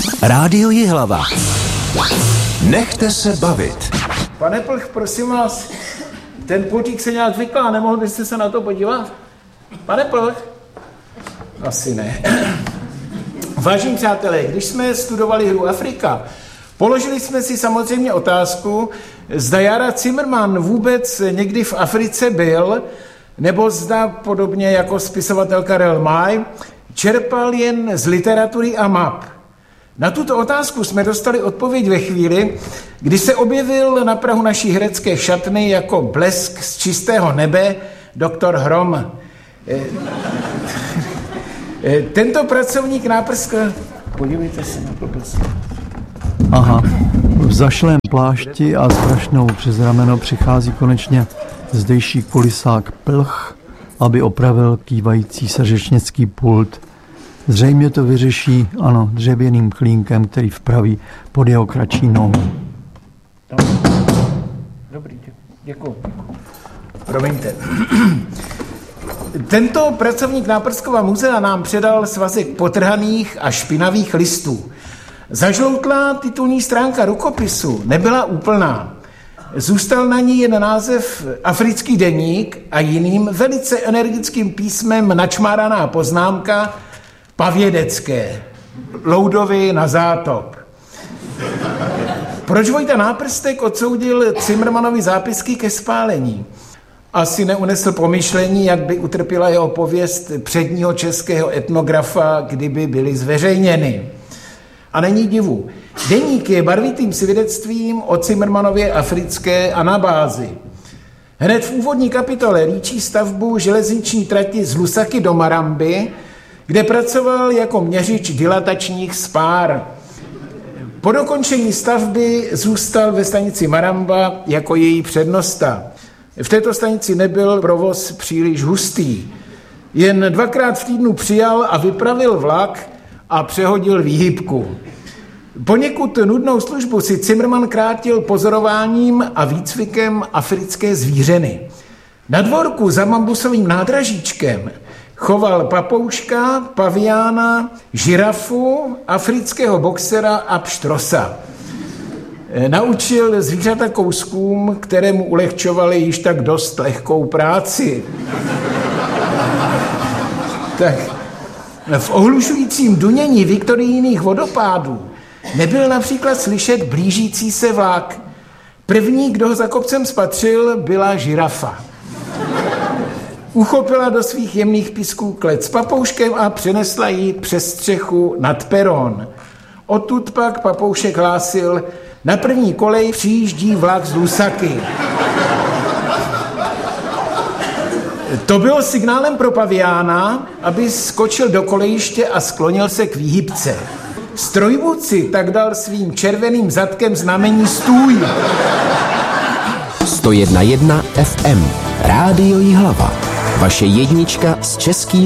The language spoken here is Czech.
Rádio Jihlava. Nechte se bavit. Pane Plch, prosím vás, ten pultík se nějak vyklá, nemohl byste se na to podívat? Pane Plch? Asi ne. Vážení přátelé, když jsme studovali hru Afrika, položili jsme si samozřejmě otázku, zda Jara Zimmermann vůbec někdy v Africe byl, nebo zda podobně jako spisovatel Karel May čerpal jen z literatury a map. Na tuto otázku jsme dostali odpověď ve chvíli, kdy se objevil na prahu naší herecké šatny jako blesk z čistého nebe doktor Hrom. Tento pracovník náprskl... Podívejte se na blbost. Aha, v zašlém plášti a s brašnou přes rameno přichází konečně zdejší kulisák Plch, aby opravil kývající se řečnický pult. Zřejmě to vyřeší, ano, dřevěným klínkem, který vpraví pod jeho kratší nohu. Dobrý, děkuji. Promiňte. Tento pracovník Náprskova muzea nám předal svazek potrhaných a špinavých listů. Zažloutlá titulní stránka rukopisu nebyla úplná. Zůstal na ní jen název Africký deník a jiným velice energickým písmem načmáraná poznámka Pavědecké, Loudovi na zátop. Proč Vojta Náprstek odsoudil Zimmermannovy zápisky ke spálení? Asi neunesl pomyšlení, jak by utrpěla jeho pověst předního českého etnografa, kdyby byly zveřejněny. A není divu. Deník je barvitým svědectvím o Zimmermannově africké anabázi. Hned v úvodní kapitole líčí stavbu železniční trati z Lusaky do Maramby, kde pracoval jako měřič dilatačních spár. Po dokončení stavby zůstal ve stanici Maramba jako její přednosta. V této stanici nebyl provoz příliš hustý. Jen 2krát v týdnu přijal a vypravil vlak a přehodil výhybku. Poněkud nudnou službu si Zimmermann krátil pozorováním a výcvikem africké zvířeny. Na dvorku za bambusovým nádražíčkem choval papouška, paviána, žirafu, afrického boxera a pštrosa. Naučil zvířata kouskům, které mu ulehčovaly již tak dost lehkou práci. Tak v ohlušujícím dunění viktorijních vodopádů nebyl například slyšet blížící se vlak. První, kdo ho za kopcem spatřil, byla žirafa. Uchopila do svých jemných písků klec s papouškem a přenesla ji přes střechu nad peron. Odtud pak papoušek hlásil: na první kolej přijíždí vlak z Lusaky. To bylo signálem pro paviána, aby skočil do kolejiště a sklonil se k výhybce. Strojvůdci tak dal svým červeným zadkem znamení stůj. 101,1 FM. Rádio Jihlava. Vaše jednička z český